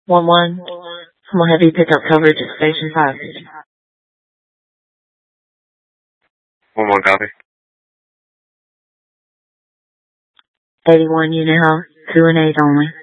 1-1. Come on, heavy pickup coverage at Station 5. 1-1 copy. 81 unit house, 2 and 8 only.